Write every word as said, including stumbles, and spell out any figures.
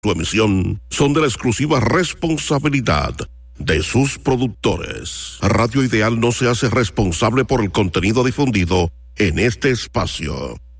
Su emisión son de la exclusiva responsabilidad de sus productores. Radio Ideal no se hace responsable por el contenido difundido en este espacio.